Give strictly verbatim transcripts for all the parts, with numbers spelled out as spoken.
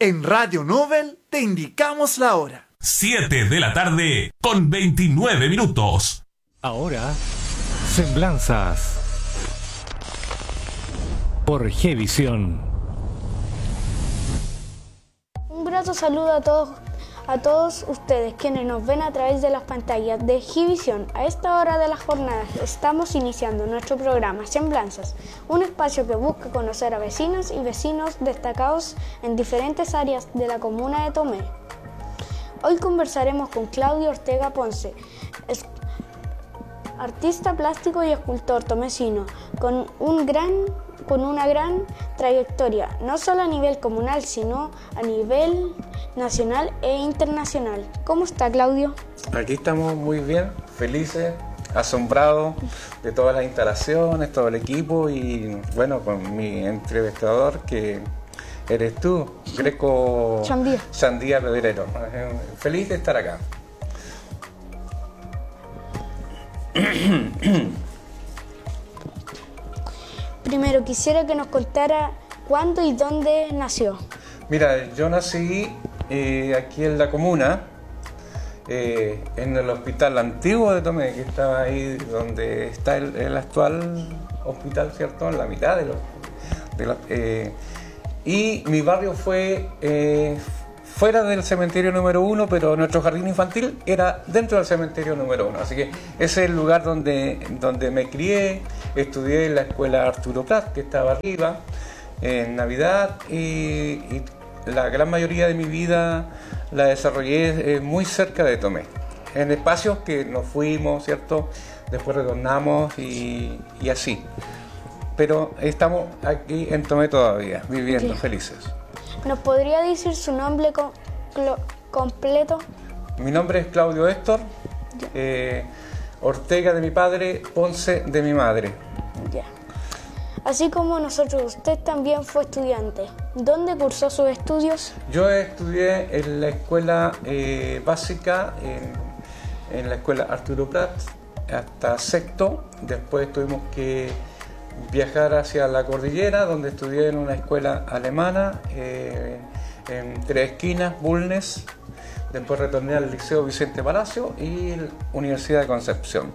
En Radio Nobel te indicamos la hora. siete de la tarde con veintinueve minutos. Ahora, Semblanzas por Gevisión. Un grato saludo a todos, a todos ustedes quienes nos ven a través de las pantallas de Gevisión. A esta hora de la jornada estamos iniciando nuestro programa Semblanzas, un espacio que busca conocer a vecinas y vecinos destacados en diferentes áreas de la comuna de Tomé. Hoy conversaremos con Claudio Ortega Ponce, artista plástico y escultor tomecino, con, un gran, con una gran trayectoria, no solo a nivel comunal, sino a nivel nacional e internacional. ¿Cómo está, Claudio? Aquí estamos muy bien, felices, asombrados de todas las instalaciones, todo el equipo y bueno, con mi entrevistador que eres tú, Greco Chandía, Chandía Pedrero. Feliz de estar acá. Primero quisiera que nos contara cuándo y dónde nació. Mira, yo nací eh, aquí en la comuna, eh, en el hospital antiguo de Tomé, que estaba ahí donde está el, el actual hospital, ¿cierto? En la mitad de los... De los eh, y mi barrio fue eh, fuera del cementerio número uno, pero nuestro jardín infantil era dentro del cementerio número uno. Así que ese es el lugar donde, donde me crié. Estudié en la escuela Arturo Prat, que estaba arriba, en Navidad, y, y la gran mayoría de mi vida la desarrollé eh, muy cerca de Tomé, en espacios que nos fuimos, ¿cierto? Después retornamos y, y así. Pero estamos aquí en Tomé todavía, viviendo, sí, felices. ¿Nos podría decir su nombre co- clo- completo? Mi nombre es Claudio Héctor, eh, Ortega de mi padre, Ponce de mi madre. Ya. Así como nosotros, usted también fue estudiante. ¿Dónde cursó sus estudios? Yo estudié en la escuela eh, básica, en, en la escuela Arturo Prat, hasta sexto. Después tuvimos que viajar hacia la cordillera, donde estudié en una escuela alemana, eh, en Tres Esquinas, Bulnes. Después retorné al Liceo Vicente Palacio y la Universidad de Concepción.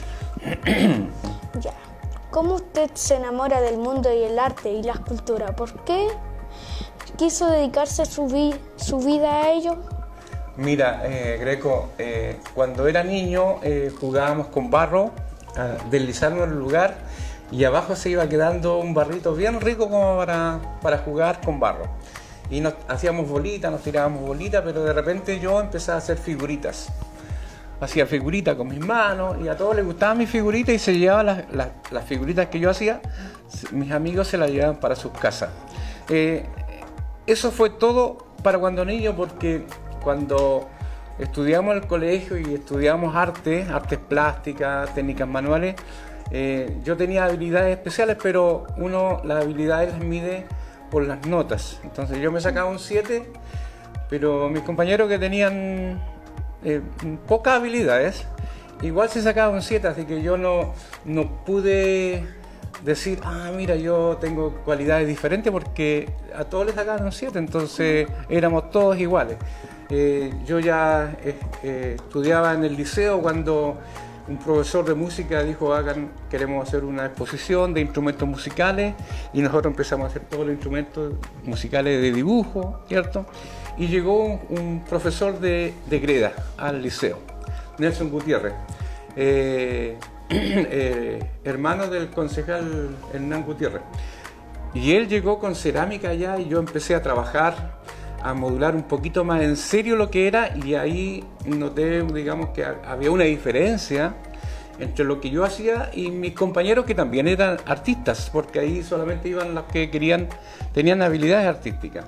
Ya. ¿Cómo usted se enamora del mundo y el arte y la escultura? ¿Por qué quiso dedicarse su, vi- su vida a ello? Mira, eh, Greco, eh, cuando era niño eh, jugábamos con barro, a deslizarnos en el lugar y abajo se iba quedando un barrito bien rico como para, para jugar con barro. Y nos hacíamos bolitas, nos tirábamos bolitas, pero de repente yo empecé a hacer figuritas. Hacía figuritas con mis manos y a todos les gustaban mis figuritas y se llevaban las, las, las figuritas que yo hacía, mis amigos se las llevaban para sus casas. Eh, eso fue todo para cuando niño, porque cuando estudiamos en el colegio y estudiamos arte, artes plásticas, técnicas manuales, eh, yo tenía habilidades especiales, pero uno las habilidades las mide por las notas. Entonces yo me sacaba un siete, pero mis compañeros que tenían eh, pocas habilidades, igual se sacaba un siete, así que yo no, no pude decir, ah, mira, yo tengo cualidades diferentes, porque a todos les sacaban un siete, entonces éramos todos iguales. Eh, yo ya eh, eh, estudiaba en el liceo cuando un profesor de música dijo, hagan, queremos hacer una exposición de instrumentos musicales, y nosotros empezamos a hacer todos los instrumentos musicales de dibujo, ¿cierto? Y llegó un, un profesor de, de greda al liceo, Nelson Gutiérrez, eh, eh, hermano del concejal Hernán Gutiérrez, y él llegó con cerámica allá y yo empecé a trabajar, a modular un poquito más en serio lo que era, y ahí noté, digamos, que había una diferencia entre lo que yo hacía y mis compañeros que también eran artistas, porque ahí solamente iban los que querían, tenían habilidades artísticas.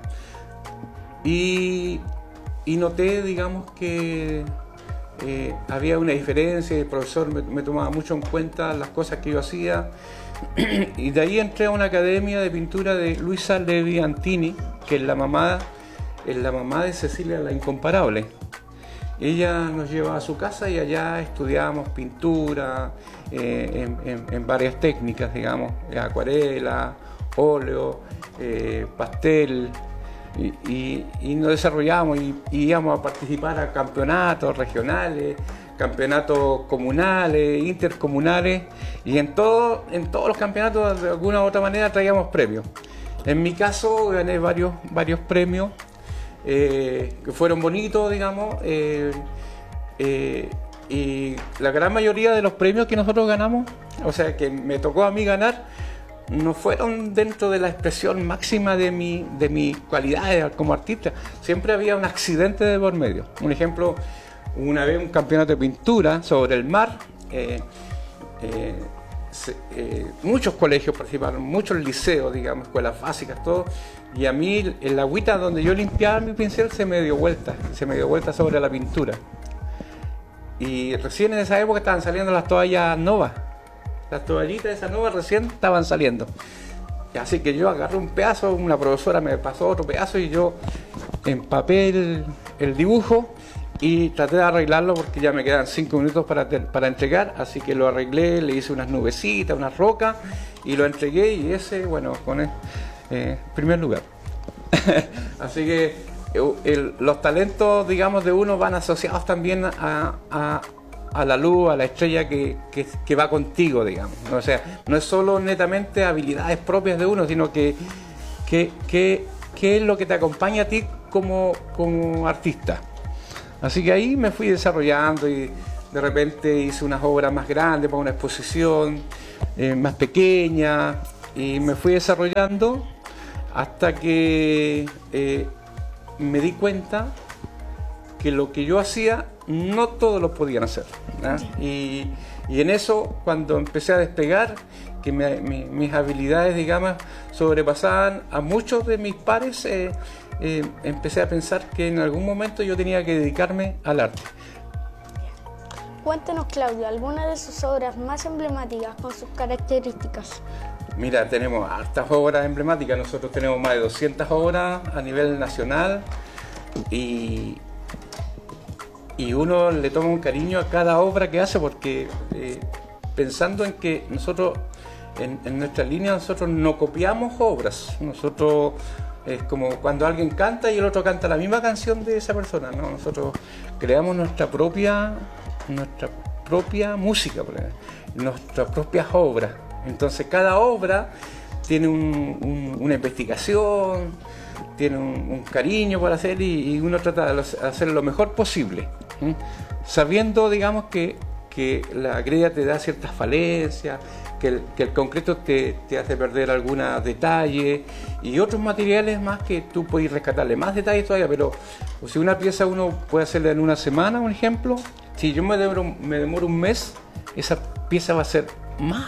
Y, y noté, digamos, que eh, había una diferencia, el profesor me, me tomaba mucho en cuenta las cosas que yo hacía, y de ahí entré a una academia de pintura de Luisa Levi Antini, que es la mamá es la mamá de Cecilia la Incomparable. Ella nos llevaba a su casa y allá estudiábamos pintura eh, en, en, en varias técnicas, digamos, acuarela, óleo, eh, pastel, y, y, y nos desarrollábamos y, y íbamos a participar a campeonatos regionales, campeonatos comunales, intercomunales, y en, todo, en todos los campeonatos de alguna u otra manera traíamos premios. En mi caso gané varios, varios premios eh, que fueron bonitos, digamos, eh, eh, y la gran mayoría de los premios que nosotros ganamos, o sea, que me tocó a mí ganar, no fueron dentro de la expresión máxima de mi, de mis cualidades como artista. Siempre había un accidente de por medio. Un ejemplo, una vez un campeonato de pintura sobre el mar, eh, eh, se, eh, muchos colegios participaron, muchos liceos, digamos, escuelas básicas, todo, y a mí el agüita donde yo limpiaba mi pincel se me dio vuelta, se me dio vuelta sobre la pintura. Y recién en esa época estaban saliendo las toallas Nova. Las toallitas de esa Nova recién estaban saliendo. Así que yo agarré un pedazo, una profesora me pasó otro pedazo y yo empapé el, el dibujo y traté de arreglarlo porque ya me quedan cinco minutos para, para entregar. Así que lo arreglé, le hice unas nubecitas, unas rocas y lo entregué y ese, bueno, con el eh, primer lugar. Así que El, los talentos, digamos, de uno van asociados también a, a, a la luz, a la estrella que, que, que va contigo, digamos. O sea, no es solo netamente habilidades propias de uno, sino que, que, que, que es lo que te acompaña a ti como, como artista. Así que ahí me fui desarrollando y de repente hice unas obras más grandes para una exposición, eh, más pequeña, y me fui desarrollando hasta que... Eh, me di cuenta que lo que yo hacía no todos lo podían hacer, ¿no? y, y en eso cuando empecé a despegar que me, mi, mis habilidades, digamos, sobrepasaban a muchos de mis pares, eh, eh, empecé a pensar que en algún momento yo tenía que dedicarme al arte. Cuéntenos, Claudio, algunas de sus obras más emblemáticas con sus características. Mira, tenemos hartas obras emblemáticas, nosotros tenemos más de doscientas obras a nivel nacional y, y uno le toma un cariño a cada obra que hace porque eh, pensando en que nosotros, en, en nuestra línea, nosotros no copiamos obras, nosotros es como cuando alguien canta y el otro canta la misma canción de esa persona, ¿no? Nosotros creamos nuestra propia, nuestra propia música, nuestras propias obras. Entonces cada obra tiene un, un, una investigación, tiene un, un cariño para hacer y, y uno trata de hacer lo mejor posible, ¿sí? Sabiendo, digamos, que, que la greda te da ciertas falencias, que el, que el concreto te, te hace perder algunos detalles y otros materiales más que tú puedes rescatarle más detalles todavía, pero si una pieza uno puede hacerla en una semana, un ejemplo, si yo me demoro, me demoro un mes, esa pieza va a ser más...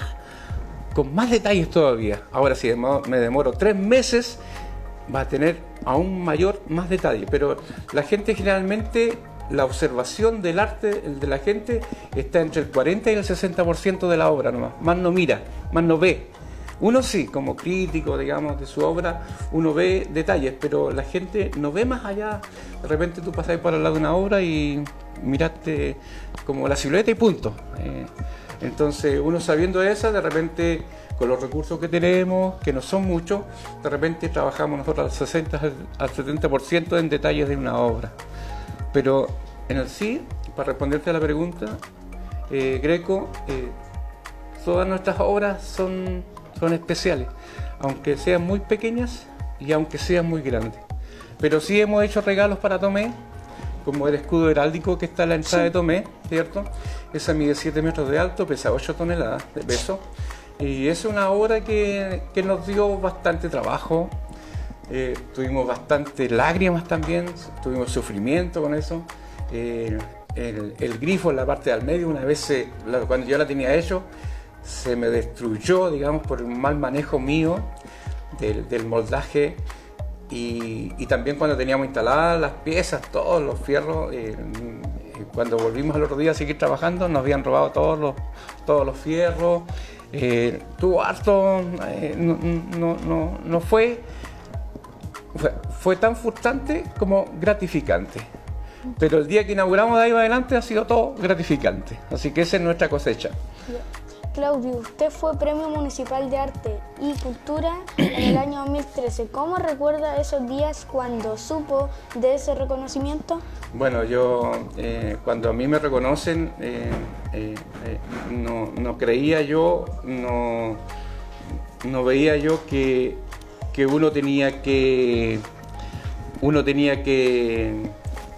con más detalles todavía. Ahora si me demoro tres meses va a tener aún mayor, más detalle, pero la gente generalmente, la observación del arte de la gente está entre el cuarenta y el sesenta por ciento de la obra nomás, más no mira, más no ve. Uno sí, como crítico, digamos, de su obra, uno ve detalles, pero la gente no ve más allá. De repente tú pasas por al lado de una obra y miraste como la silueta y punto. Eh, Entonces, uno sabiendo eso, de repente, con los recursos que tenemos, que no son muchos, de repente trabajamos nosotros al sesenta al setenta por ciento en detalles de una obra. Pero en el sí, para responderte a la pregunta, eh, Greco, eh, todas nuestras obras son, son especiales, aunque sean muy pequeñas y aunque sean muy grandes. Pero sí hemos hecho regalos para Tomé, como el escudo heráldico que está en la entrada sí. de Tomé, ¿cierto? Esa mide siete metros de alto, pesa ocho toneladas de peso. Y es una obra que, que nos dio bastante trabajo. Eh, tuvimos bastante lágrimas también, tuvimos sufrimiento con eso. Eh, el, el grifo en la parte del medio, una vez se, la, cuando yo la tenía hecho, se me destruyó, digamos, por un mal manejo mío del, del moldaje. Y, y también cuando teníamos instaladas las piezas, todos los fierros, eh, cuando volvimos al otro día a seguir trabajando, nos habían robado todos los, todos los fierros. Eh, tuvo harto, eh, no, no, no, no fue, fue, fue tan frustrante como gratificante. Pero el día que inauguramos de ahí adelante ha sido todo gratificante. Así que esa es nuestra cosecha. Claudio, usted fue Premio Municipal de Arte y Cultura en el año dos mil trece. ¿Cómo recuerda esos días cuando supo de ese reconocimiento? Bueno, yo eh, cuando a mí me reconocen, eh, eh, eh, no, no creía yo, no, no veía yo que, que uno tenía que uno tenía que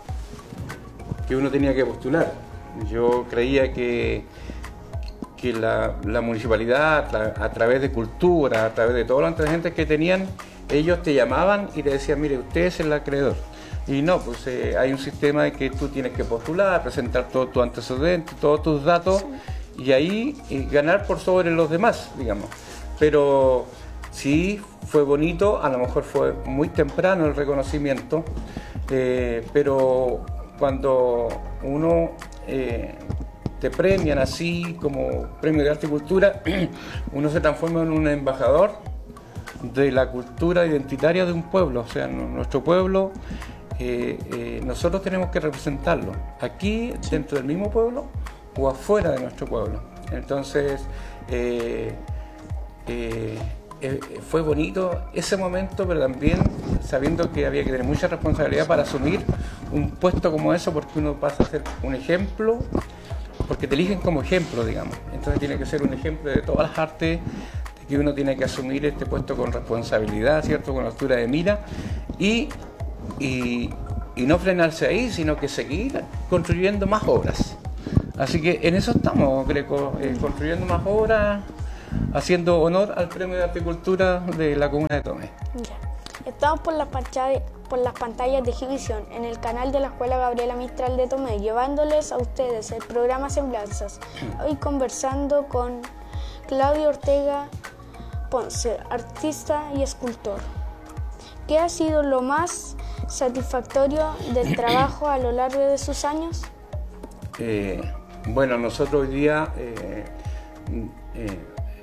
que uno tenía que postular. Yo creía que que la, la municipalidad, a, a través de Cultura, a través de todos los antecedentes que tenían, ellos te llamaban y te decían, mire, usted es el acreedor. Y no, pues eh, hay un sistema de que tú tienes que postular, presentar todo tu antecedente, todos tus datos, sí. y ahí eh, ganar por sobre los demás, digamos. Pero sí fue bonito, a lo mejor fue muy temprano el reconocimiento, eh, pero cuando uno eh, te premian así como premio de arte y cultura, uno se transforma en un embajador de la cultura identitaria de un pueblo. O sea, nuestro pueblo, eh, eh, nosotros tenemos que representarlo, aquí dentro del mismo pueblo o afuera de nuestro pueblo. Entonces, eh, eh, eh, fue bonito ese momento, pero también sabiendo que había que tener mucha responsabilidad para asumir un puesto como eso, porque uno pasa a ser un ejemplo, porque te eligen como ejemplo, digamos. Entonces tiene que ser un ejemplo de todas las artes, de que uno tiene que asumir este puesto con responsabilidad, ¿cierto?, con altura de mira, y, y, y no frenarse ahí, sino que seguir construyendo más obras. Así que en eso estamos, Greco, eh, construyendo más obras, haciendo honor al Premio de Arte y Cultura de la Comuna de Tomé. Ya. Estamos por las, pantallas, por las pantallas de Givisión en el canal de la Escuela Gabriela Mistral de Tomé, llevándoles a ustedes el programa Semblanzas. Hoy conversando con Claudio Ortega Ponce, artista y escultor. ¿Qué ha sido lo más satisfactorio del trabajo a lo largo de sus años? Eh, bueno, nosotros hoy día eh, eh,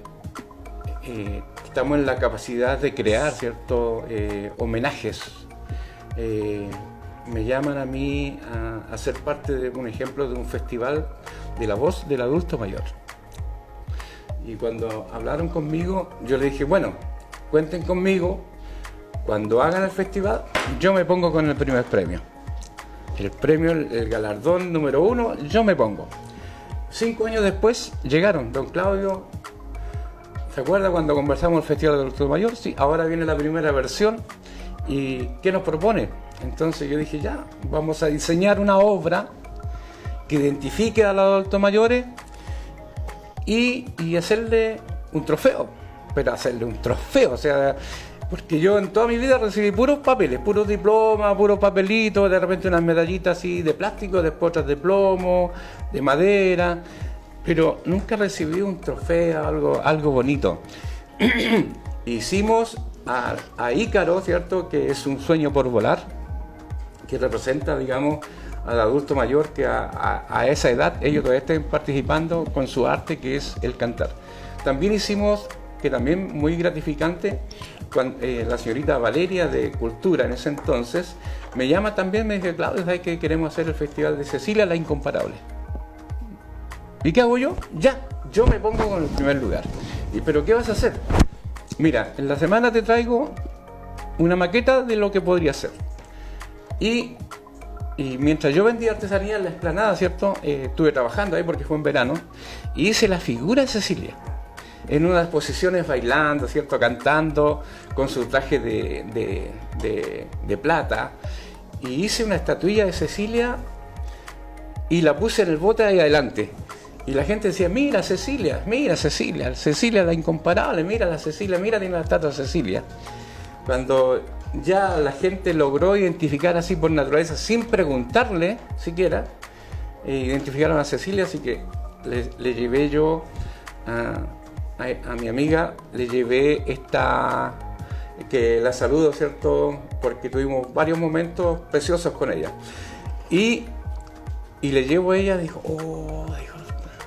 eh, estamos en la capacidad de crear ciertos eh, homenajes. Eh, me llaman a mí a, a ser parte de un ejemplo de un festival de la voz del adulto mayor. Y cuando hablaron conmigo, yo le dije, bueno, cuenten conmigo, cuando hagan el festival, yo me pongo con el primer premio. El premio, el, el galardón número uno, yo me pongo. Cinco años después llegaron, don Claudio, ¿se acuerda cuando conversamos el Festival del Adulto Mayor? Sí, ahora viene la primera versión, ¿y qué nos propone? Entonces yo dije, ya, vamos a diseñar una obra que identifique a los adultos mayores y, y hacerle un trofeo, pero hacerle un trofeo, o sea... Porque yo en toda mi vida recibí puros papeles, puros diplomas, puros papelitos, de repente unas medallitas así de plástico, después otras de plomo, de madera, pero nunca recibí un trofeo, algo, algo bonito. Hicimos a, a Ícaro, ¿cierto?, que es un sueño por volar, que representa, digamos, al adulto mayor que a, a, a esa edad ellos todavía estén participando con su arte, que es el cantar. También hicimos, que también muy gratificante, cuando, eh, la señorita Valeria de Cultura en ese entonces me llama también, me dice, Claudio, ¿sabes que queremos hacer el Festival de Cecilia, la Incomparable? ¿Y qué hago yo? Ya, yo me pongo con el primer lugar. ¿Y pero qué vas a hacer? Mira, en la semana te traigo una maqueta de lo que podría ser. Y, y mientras yo vendía artesanía en la explanada, ¿cierto? Eh, estuve trabajando ahí porque fue en verano, y hice la figura de Cecilia. En unas posiciones bailando, ¿cierto?, cantando, con su traje de, de, de, de plata. Y hice una estatuilla de Cecilia y la puse en el bote ahí adelante. Y la gente decía, mira Cecilia, mira Cecilia, Cecilia la Incomparable, mira la Cecilia, mira, tiene la estatua de Cecilia. Cuando ya la gente logró identificar así por naturaleza, sin preguntarle siquiera, eh, identificaron a Cecilia, así que le, le llevé yo a... A, a mi amiga, le llevé esta, que la saludo, ¿cierto?, porque tuvimos varios momentos preciosos con ella. Y, y le llevo a ella, dijo, oh, dijo,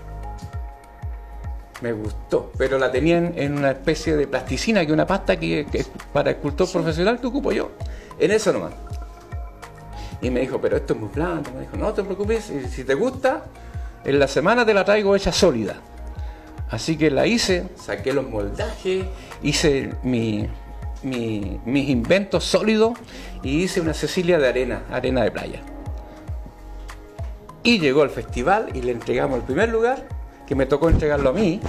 me gustó, pero la tenían en una especie de plasticina, que es una pasta que, que para escultor sí. profesional que ocupo yo, en eso nomás. Y me dijo, pero esto es muy blando. Me dijo, no te preocupes, si te gusta, en la semana te la traigo hecha sólida. Así que la hice, saqué los moldajes, hice mi, mi, mis inventos sólidos y hice una Cecilia de arena, arena de playa. Y llegó el festival y le entregamos el primer lugar, que me tocó entregarlo a mí,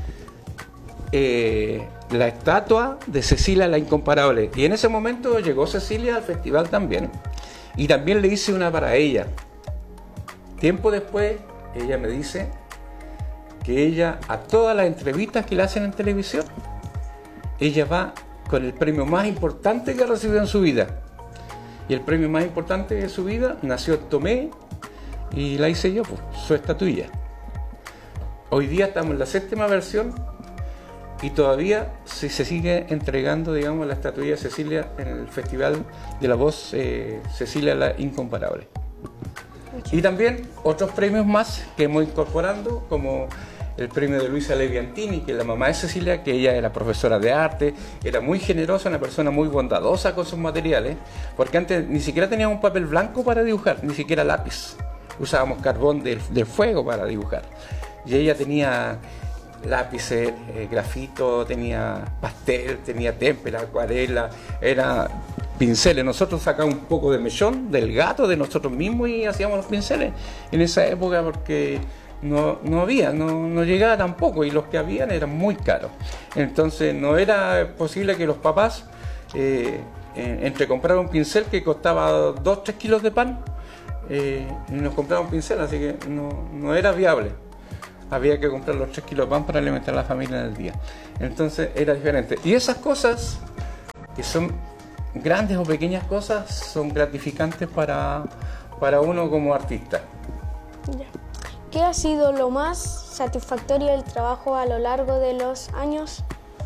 eh, la estatua de Cecilia la Incomparable. Y en ese momento llegó Cecilia al festival también. Y también le hice una para ella. Tiempo después, ella me dice que ella, a todas las entrevistas que le hacen en televisión, ella va con el premio más importante que ha recibido en su vida. Y el premio más importante de su vida nació en Tomé y la hice yo, pues, su estatuilla. Hoy día estamos en la séptima versión y todavía se, se sigue entregando, digamos, la estatuilla de Cecilia en el Festival de la Voz eh, Cecilia la Incomparable. Y también otros premios más que hemos incorporando, como el premio de Luisa Leviantini, que es la mamá de Cecilia, que ella era profesora de arte, era muy generosa, una persona muy bondadosa con sus materiales, porque antes ni siquiera teníamos un papel blanco para dibujar, ni siquiera lápiz. Usábamos carbón de, de fuego para dibujar. Y ella tenía lápices, eh, grafito, tenía pastel, tenía témpera, acuarela, era pinceles. Nosotros sacábamos un poco de mechón del gato de nosotros mismos y hacíamos los pinceles en esa época, porque no, no había, no, no llegaba tampoco, y los que habían eran muy caros. Entonces no era posible que los papás eh, eh, entre comprar un pincel que costaba dos tres kilos de pan eh, y nos compraban un pincel, así que no, no era viable. Había que comprar los tres kilos de pan para alimentar a la familia en el día. Entonces era diferente. Y esas cosas, que son grandes o pequeñas cosas, son gratificantes para, para uno como artista. ¿Qué ha sido lo más satisfactorio del trabajo a lo largo de los años?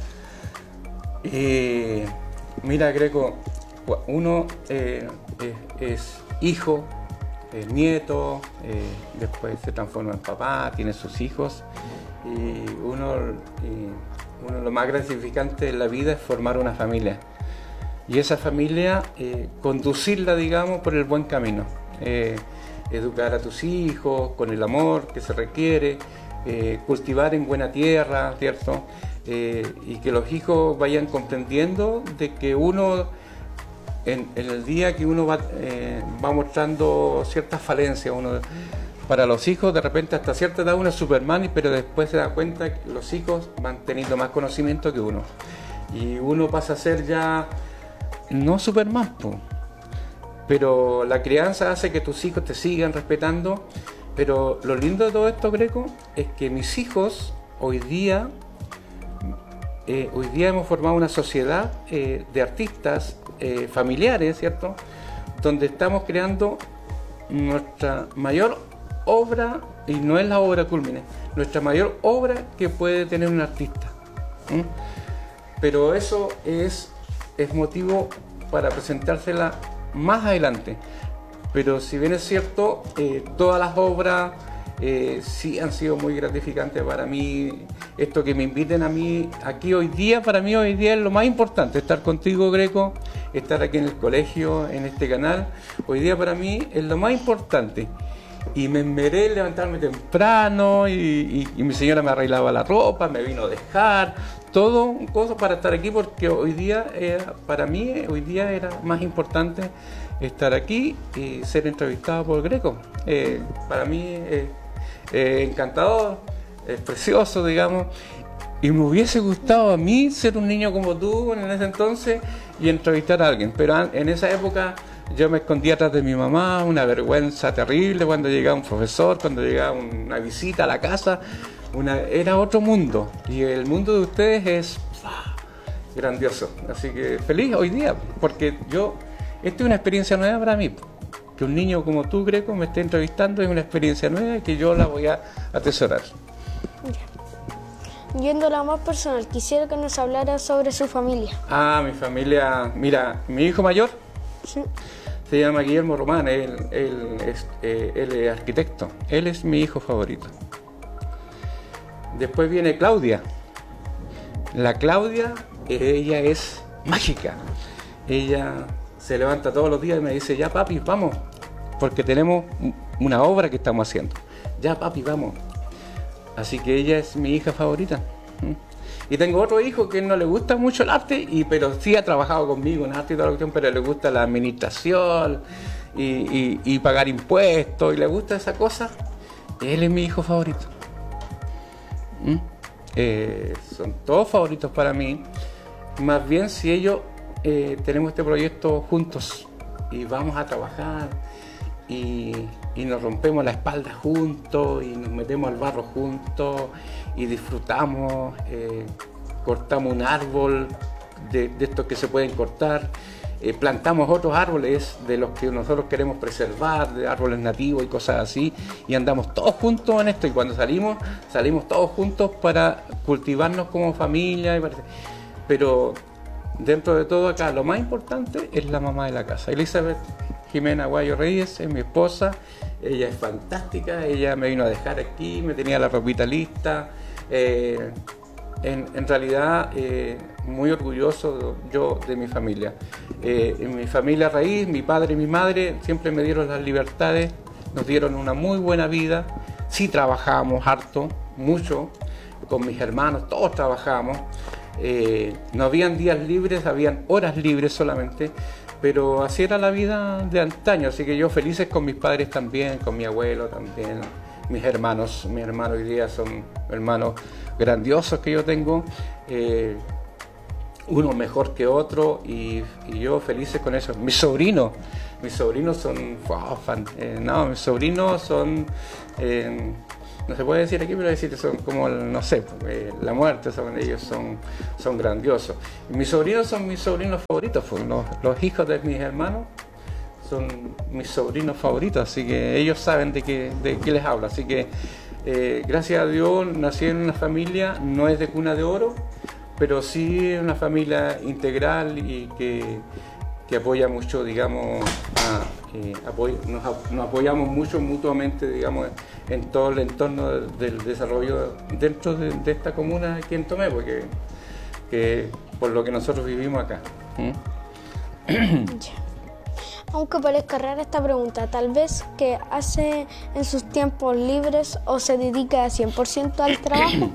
Eh, mira, Greco, uno eh, es, es hijo, es nieto, eh, después se transforma en papá, tiene sus hijos, y uno, y uno lo más gratificante de la vida es formar una familia. Y esa familia, eh, conducirla, digamos, por el buen camino. Eh, educar a tus hijos con el amor que se requiere, eh, cultivar en buena tierra, ¿cierto? Eh, y que los hijos vayan comprendiendo de que uno, en, en el día que uno va, eh, va mostrando ciertas falencias, uno, para los hijos de repente hasta cierta edad uno es Superman, pero después se da cuenta que los hijos van teniendo más conocimiento que uno. Y uno pasa a ser ya no Superman, po. Pero la crianza hace que tus hijos te sigan respetando. Pero lo lindo de todo esto, Greco, es que mis hijos hoy día, eh, hoy día hemos formado una sociedad eh, de artistas eh, familiares, ¿cierto? Donde estamos creando nuestra mayor obra, y no es la obra culmine, nuestra mayor obra que puede tener un artista. ¿Mm? Pero eso es, es motivo para presentársela más adelante. Pero si bien es cierto, eh, todas las obras eh, sí han sido muy gratificantes para mí. Esto que me inviten a mí aquí hoy día, para mí hoy día es lo más importante, estar contigo, Greco, estar aquí en el colegio, en este canal. Hoy día para mí es lo más importante. Y me esmeré en levantarme temprano, y, y, y mi señora me arreglaba la ropa, me vino a dejar, todo cosa para estar aquí, porque hoy día, eh, para mí, hoy día era más importante estar aquí y ser entrevistado por Greco. Eh, para mí, eh, eh, encantador, es precioso, digamos, y me hubiese gustado a mí ser un niño como tú en ese entonces y entrevistar a alguien, pero en esa época yo me escondía atrás de mi mamá, una vergüenza terrible cuando llegaba un profesor, cuando llegaba una visita a la casa. Una, era otro mundo, y el mundo de ustedes es ¡ah!, grandioso. Así que feliz hoy día, porque yo, esta es una experiencia nueva para mí. Que un niño como tú, Greco, me esté entrevistando es una experiencia nueva y que yo la voy a atesorar. Yendo a lo más personal, quisiera que nos hablara sobre su familia. Ah, mi familia, mira, mi hijo mayor, Sí. se llama Guillermo Román, él, él, es, eh, él es arquitecto, él es mi hijo favorito. Después viene Claudia. La Claudia, ella es mágica. Ella se levanta todos los días y me dice, ya papi, vamos, porque tenemos una obra que estamos haciendo. Ya papi, vamos. Así que ella es mi hija favorita. Y tengo otro hijo que no le gusta mucho el arte, y, pero sí ha trabajado conmigo en arte y toda la cuestión, pero le gusta la administración y, y, y pagar impuestos, y le gusta esa cosa. Él es mi hijo favorito. ¿Mm? Eh, son todos favoritos para mí. Más bien si ellos eh, tenemos este proyecto juntos y vamos a trabajar y, y nos rompemos la espalda juntos y nos metemos al barro juntos y disfrutamos, eh, cortamos un árbol de, de estos que se pueden cortar, eh, plantamos otros árboles de los que nosotros queremos preservar, de árboles nativos y cosas así, y andamos todos juntos en esto, y cuando salimos, salimos todos juntos para cultivarnos como familia, y para... pero dentro de todo acá lo más importante es la mamá de la casa. Elizabeth Jimena Guayo Reyes es mi esposa, ella es fantástica, ella me vino a dejar aquí, me tenía la ropita lista, eh, en, en realidad eh, muy orgulloso yo de mi familia. Eh, en mi familia raíz, mi padre y mi madre siempre me dieron las libertades, nos dieron una muy buena vida, sí trabajábamos harto, mucho, con mis hermanos, todos trabajábamos. Eh, no habían días libres, habían horas libres solamente, pero así era la vida de antaño, así que yo felices con mis padres también, con mi abuelo también, mis hermanos, mis hermanos hoy día son hermanos grandiosos que yo tengo, eh, uno mejor que otro, y, y yo felices con eso. Mis sobrinos, mis sobrinos son, wow, fan, eh, no, mis sobrinos son... Eh, no se puede decir aquí, pero decir son como, no sé, eh, la muerte, son, ellos son, son grandiosos. Y mis sobrinos son mis sobrinos favoritos, pues, los, los hijos de mis hermanos son mis sobrinos favoritos, así que ellos saben de qué, de qué les hablo. Así que, eh, gracias a Dios, nací en una familia, no es de cuna de oro, pero sí es una familia integral y que, que apoya mucho, digamos, a, eh, apoy, nos, nos apoyamos mucho mutuamente, digamos, en todo el entorno del, del desarrollo dentro de, de esta comuna aquí en Tomé, porque que, por lo que nosotros vivimos acá. ¿Mm? Aunque parezca rara esta pregunta, tal vez que hace en sus tiempos libres o se dedica cien por ciento al trabajo.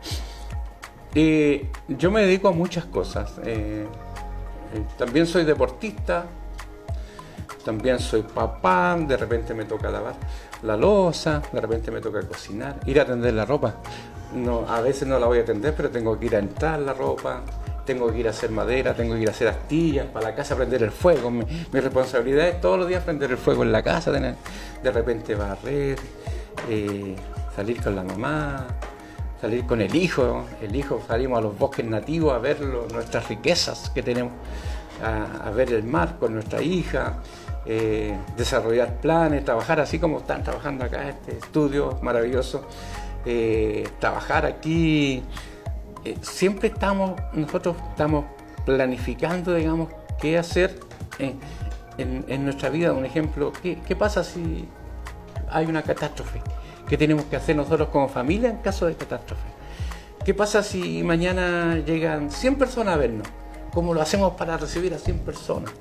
Eh, yo me dedico a muchas cosas. Eh, eh, también soy deportista, también soy papá, de repente me toca lavar la loza, de repente me toca cocinar, ir a tender la ropa. No, a veces no la voy a tender, pero tengo que ir a entrar la ropa, tengo que ir a hacer madera, tengo que ir a hacer astillas para la casa, prender el fuego. Mi, mi responsabilidad es todos los días prender el fuego en la casa, tener, de repente barrer, eh, salir con la mamá, salir con el hijo, el hijo, salimos a los bosques nativos a ver lo, nuestras riquezas que tenemos, a, a ver el mar con nuestra hija, eh, desarrollar planes, trabajar así como están trabajando acá, este estudio maravilloso, eh, trabajar aquí, eh, siempre estamos, nosotros estamos planificando, digamos, qué hacer en, en, en nuestra vida. Un ejemplo, ¿qué, qué pasa si hay una catástrofe? ¿Qué tenemos que hacer nosotros como familia en caso de catástrofe? ¿Qué pasa si mañana llegan cien personas a vernos? ¿Cómo lo hacemos para recibir a cien personas?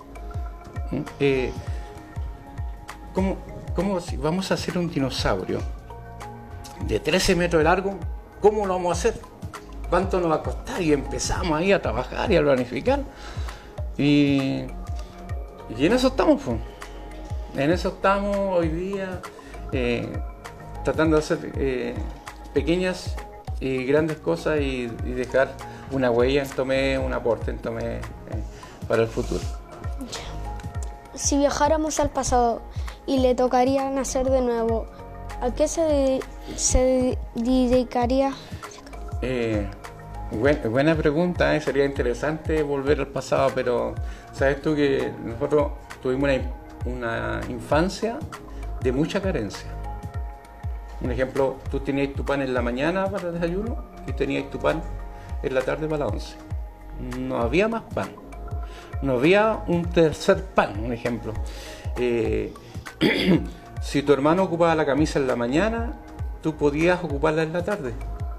Eh, ¿cómo, cómo si vamos a hacer un dinosaurio de trece metros de largo? ¿Cómo lo vamos a hacer? ¿Cuánto nos va a costar? Y empezamos ahí a trabajar y a planificar. Y, y en eso estamos, pues. En eso estamos hoy día. Eh, tratando de hacer eh, pequeñas y grandes cosas y, y dejar una huella en Tomé, un aporte en Tomé eh, para el futuro. Si viajáramos al pasado y le tocaría nacer de nuevo, ¿a qué se, de- se dedicaría? Eh, buen- buena pregunta, eh. Sería interesante volver al pasado, pero sabes tú que nosotros tuvimos una, una infancia de mucha carencia. Un ejemplo, tú tenías tu pan en la mañana para el desayuno y tenías tu pan en la tarde para la once. No había más pan. No había un tercer pan, un ejemplo. Eh, si tu hermano ocupaba la camisa en la mañana, tú podías ocuparla en la tarde.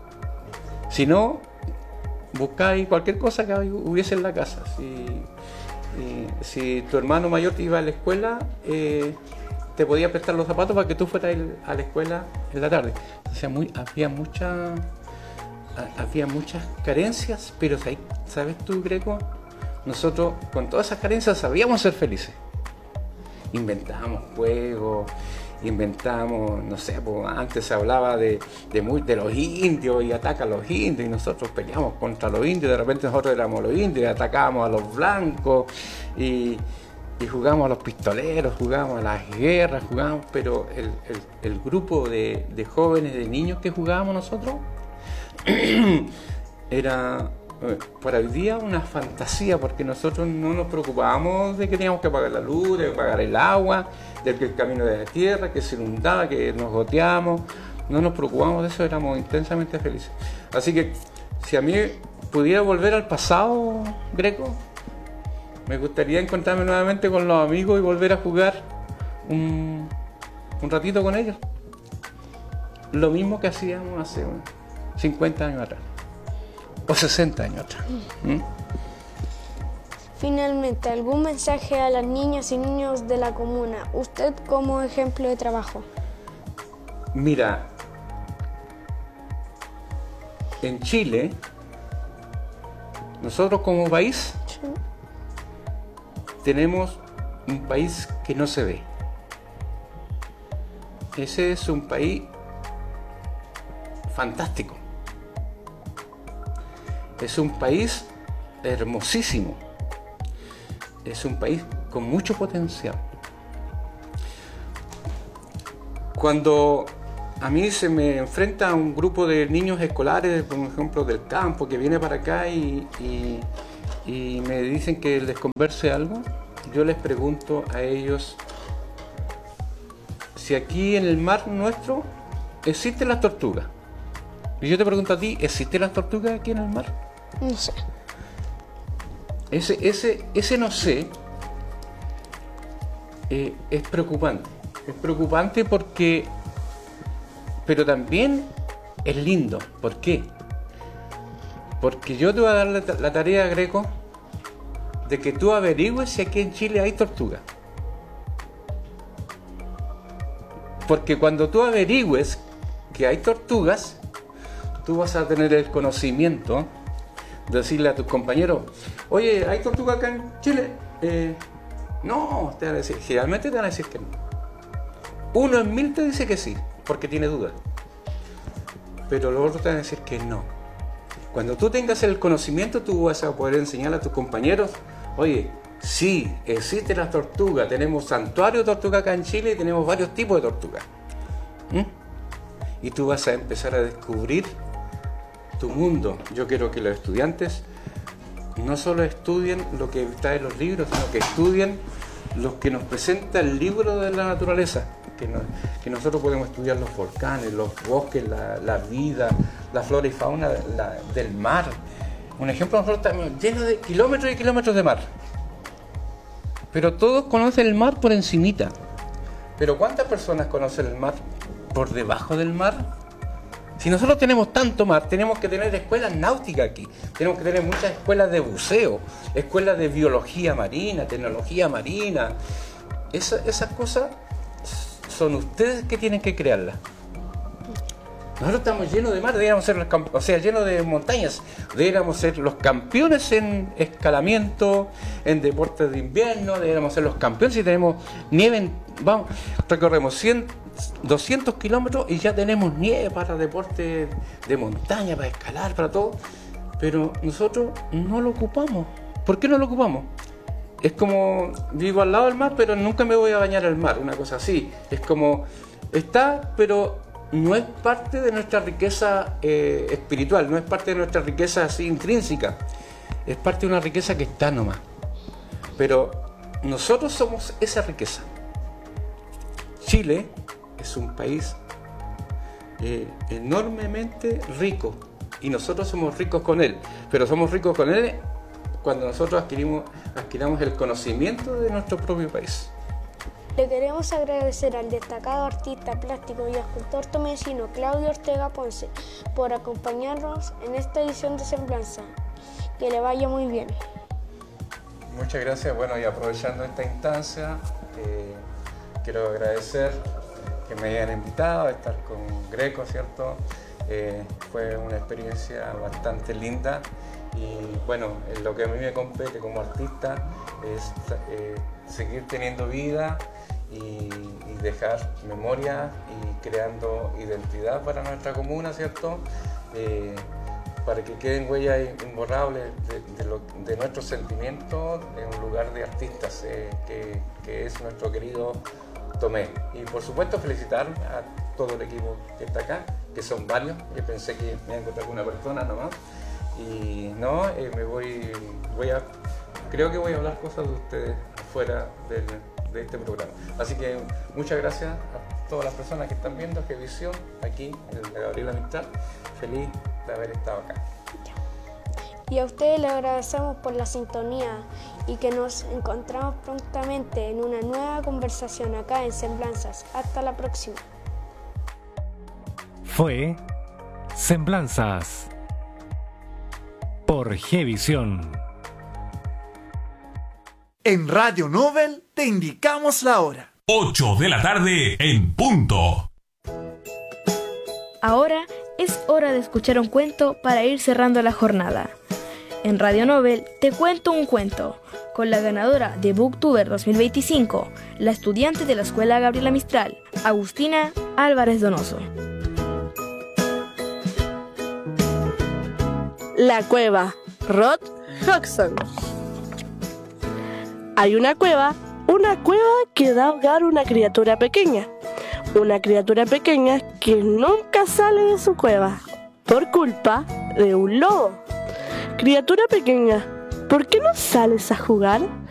Si no, buscáis cualquier cosa que hubiese en la casa. Si, eh, si tu hermano mayor te iba a la escuela, eh, te podía prestar los zapatos para que tú fueras a la escuela en la tarde. O sea, muy, había, mucha, había muchas carencias, pero ¿sabes tú, Greco? Nosotros con todas esas carencias sabíamos ser felices. Inventábamos juegos, inventábamos, no sé, pues antes se hablaba de, de, muy, de los indios y ataca a los indios, y nosotros peleamos contra los indios, de repente nosotros éramos los indios y atacábamos a los blancos, y, y jugábamos a los pistoleros, jugábamos a las guerras, jugábamos, pero el, el, el grupo de, de jóvenes, de niños que jugábamos nosotros, era para hoy día una fantasía, porque nosotros no nos preocupábamos de que teníamos que pagar la luz, de pagar el agua, de que el camino de la tierra, que se inundaba, que nos goteábamos. No nos preocupábamos de eso, éramos intensamente felices. Así que si a mí pudiera volver al pasado, Greco, me gustaría encontrarme nuevamente con los amigos y volver a jugar un, un ratito con ellos. Lo mismo que hacíamos hace cincuenta años atrás. O sesenta años atrás. ¿Mm? Finalmente, ¿algún mensaje a las niñas y niños de la comuna? Usted como ejemplo de trabajo. Mira, en Chile, nosotros como país, sí, tenemos un país que no se ve. Ese es un país fantástico. Es un país hermosísimo. Es un país con mucho potencial. Cuando a mí se me enfrenta un grupo de niños escolares, por ejemplo, del campo, que viene para acá y, y, y me dicen que les converse algo, yo les pregunto a ellos si aquí en el mar nuestro existen las tortugas. Y yo te pregunto a ti, ¿existen las tortugas aquí en el mar? No sé. Ese, ese, ese no sé eh, es preocupante. Es preocupante porque, pero también es lindo. ¿Por qué? Porque yo te voy a dar la, la tarea, Greco, de que tú averigües si aquí en Chile hay tortugas. Porque cuando tú averigües que hay tortugas, tú vas a tener el conocimiento de decirle a tus compañeros, oye, ¿hay tortuga acá en Chile? Eh, no, te van a decir, generalmente te van a decir que no. Uno en mil te dice que sí, porque tiene dudas. Pero los otros te van a decir que no. Cuando tú tengas el conocimiento, tú vas a poder enseñar a tus compañeros, oye, sí, existen las tortugas, tenemos santuario de tortuga acá en Chile y tenemos varios tipos de tortugas. ¿Mm? Y tú vas a empezar a descubrir tu mundo. Yo quiero que los estudiantes no solo estudien lo que está en los libros, sino que estudien lo que nos presenta el libro de la naturaleza, que, no, que nosotros podemos estudiar los volcanes, los bosques, la, la vida, la flora y fauna la, del mar. Un ejemplo, nosotros estamos llenos de kilómetros y kilómetros de mar, pero todos conocen el mar por encimita. Pero ¿cuántas personas conocen el mar por debajo del mar? Si nosotros tenemos tanto mar, tenemos que tener escuelas náuticas aquí, tenemos que tener muchas escuelas de buceo, escuelas de biología marina, tecnología marina. Esa, esas cosas son ustedes que tienen que crearlas. Nosotros estamos llenos de mar, deberíamos ser los, o sea, llenos de montañas, deberíamos ser los campeones en escalamiento, en deportes de invierno, deberíamos ser los campeones si tenemos nieve, en, vamos, recorremos cien, doscientos kilómetros y ya tenemos nieve para deporte de montaña, para escalar, para todo, pero nosotros no lo ocupamos. ¿Por qué no lo ocupamos? Es como, vivo al lado del mar, pero nunca me voy a bañar al mar, una cosa así. Es como, está, pero no es parte de nuestra riqueza eh, espiritual, no es parte de nuestra riqueza así intrínseca, es parte de una riqueza que está nomás. Pero nosotros somos esa riqueza. Chile es un país eh, enormemente rico y nosotros somos ricos con él, pero somos ricos con él cuando nosotros adquirimos, adquiramos el conocimiento de nuestro propio país. Le queremos agradecer al destacado artista plástico y escultor tomecino Claudio Ortega Ponce por acompañarnos en esta edición de Semblanza. Que le vaya muy bien. Muchas gracias. Bueno, y aprovechando esta instancia, eh, quiero agradecer que me hayan invitado a estar con Greco, ¿cierto? Eh, fue una experiencia bastante linda y bueno, en lo que a mí me compete como artista es eh, seguir teniendo vida y, y dejar memoria y creando identidad para nuestra comuna, ¿cierto? Eh, para que queden huellas imborrables de, de, lo, de nuestros sentimientos en un lugar de artistas eh, que, que es nuestro querido Tomé. Y por supuesto felicitar a todo el equipo que está acá, que son varios. Yo pensé que me iba a encontrar con una persona nomás. Y no, eh, me voy, voy a, creo que voy a hablar cosas de ustedes fuera del, de este programa. Así que muchas gracias a todas las personas que están viendo Gevisión aquí en la Gabriela Mistral. Feliz de haber estado acá. Y a ustedes les agradecemos por la sintonía y que nos encontramos prontamente en una nueva conversación acá en Semblanzas. Hasta la próxima. Fue Semblanzas por Gevisión. En Radio Nobel te indicamos la hora. ocho de la tarde en punto. Ahora es hora de escuchar un cuento para ir cerrando la jornada. En Radio Nobel te cuento un cuento, con la ganadora de Booktuber dos mil veinticinco, la estudiante de la Escuela Gabriela Mistral, Agustina Álvarez Donoso. La cueva, Rod Hodgson. Hay una cueva, una cueva que da hogar a una criatura pequeña. Una criatura pequeña que nunca sale de su cueva, por culpa de un lobo. Criatura pequeña, ¿por qué no sales a jugar?